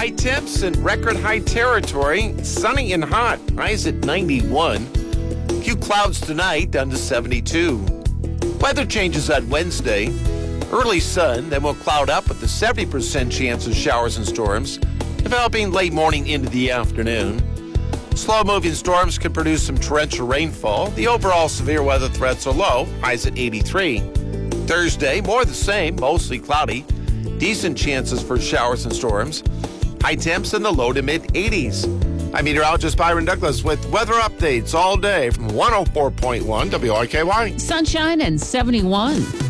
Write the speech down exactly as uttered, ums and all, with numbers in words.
high temps in record high territory. Sunny and hot. Highs at ninety-one. Few clouds tonight, down to seventy-two. Weather changes on Wednesday. Early sun, then we'll cloud up with a seventy percent chance of showers and storms, developing late morning into the afternoon. Slow-moving storms can produce some torrential rainfall. The overall severe weather threats are low, highs at eighty-three. Thursday, more the same, mostly cloudy. Decent chances for showers and storms. High temps in the low to mid-eighties. I'm meteorologist Byron Douglas with weather updates all day from one oh four point one W R K Y. Sunshine and seventy-one.